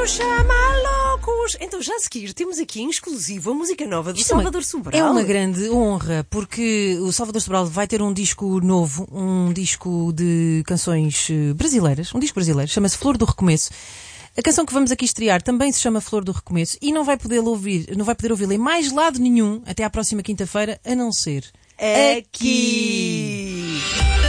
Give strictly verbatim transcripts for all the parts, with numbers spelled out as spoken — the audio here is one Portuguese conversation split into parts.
chama loucos. Então já a seguir temos aqui em exclusivo a música nova do Isto Salvador é uma, Sobral. É uma grande honra, porque o Salvador Sobral vai ter um disco novo, um disco de canções brasileiras, um disco brasileiro, chama-se Flor do Recomeço. A canção que vamos aqui estrear também se chama Flor do Recomeço e não vai poder ouvir, não vai poder ouvi-la em mais lado nenhum até à próxima quinta-feira, a não ser aqui.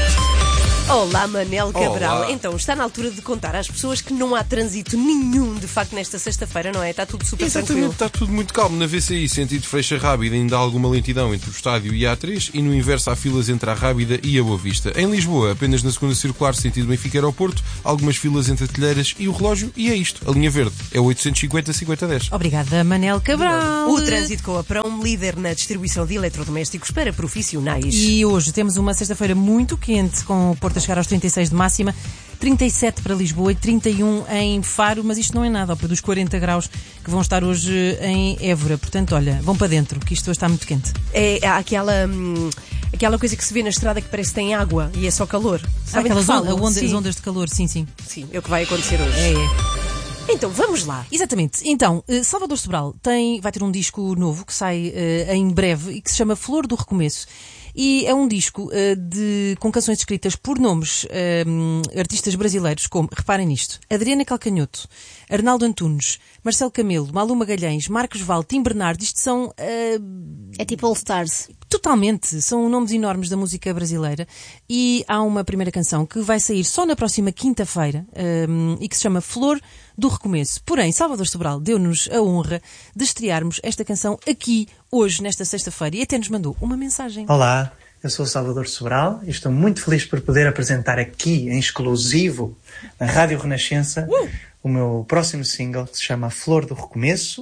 Olá, Manel Cabral. Olá. Então, está na altura de contar às pessoas que não há trânsito nenhum, de facto, nesta sexta-feira, não é? Está tudo super Exatamente, tranquilo. está tudo muito calmo. Na V C I, sentido Freixa Rábida, ainda há alguma lentidão entre o estádio e a A três e no inverso há filas entre a Rábida e a Boa Vista. Em Lisboa, apenas na segunda circular, sentido Benfica Aeroporto, algumas filas entre a Telheiras e o relógio e é isto. A linha verde é oitocentos e cinquenta, cinquenta, dez. Obrigada, Manel Cabral. O Trânsito com a Prom, líder na distribuição de eletrodomésticos para profissionais. E hoje temos uma sexta-feira muito quente, com o Porto a chegar aos trinta e seis de máxima, trinta e sete para Lisboa e trinta e um em Faro, mas isto não é nada, ao pé dos quarenta graus que vão estar hoje em Évora. Portanto, olha, vão para dentro, que isto hoje está muito quente. É há aquela, hum, aquela coisa que se vê na estrada que parece que tem água e é só calor. Ah, Sabem aquelas que falam? ondas, ondas, Sim. ondas de calor, sim, sim. Sim, é o que vai acontecer hoje. É, é. Então, vamos lá. Exatamente. Então, eh, Salvador Sobral tem, vai ter um disco novo que sai eh, em breve e que se chama Flor do Recomeço. E é um disco uh, de, com canções escritas por nomes uh, artistas brasileiros, como, reparem nisto, Adriana Calcanhoto, Arnaldo Antunes, Marcelo Camelo, Malu Magalhães, Marcos Val, Tim Bernardo. Isto são... Uh, É tipo All Stars. Totalmente, são nomes enormes da música brasileira e há uma primeira canção que vai sair só na próxima quinta-feira um, e que se chama Flor do Recomeço. Porém, Salvador Sobral deu-nos a honra de estrearmos esta canção aqui, hoje, nesta sexta-feira, e até nos mandou uma mensagem. Olá, eu sou o Salvador Sobral e estou muito feliz por poder apresentar aqui, em exclusivo, na Rádio Renascença, uh! o meu próximo single que se chama Flor do Recomeço.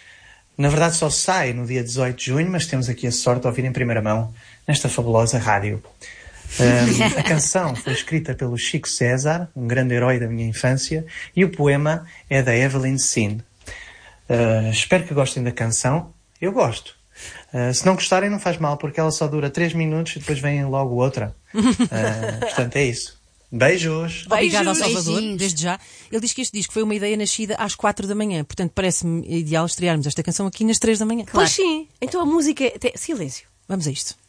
Na verdade só sai no dia dezoito de junho, mas temos aqui a sorte de ouvir em primeira mão nesta fabulosa rádio. Um, a canção foi escrita pelo Chico César, um grande herói da minha infância, e o poema é da Evelyn Sin. Uh, espero que gostem da canção. Eu gosto. Uh, se não gostarem não faz mal, porque ela só dura três minutos e depois vem logo outra. Uh, portanto é isso. Beijos! Obrigada ao Salvador, Beijinhos. desde já. Ele diz que este disco foi uma ideia nascida às quatro da manhã, portanto parece-me ideal estrearmos esta canção aqui nas três da manhã. Pois sim. Então a música... é- Silêncio. Vamos a isto.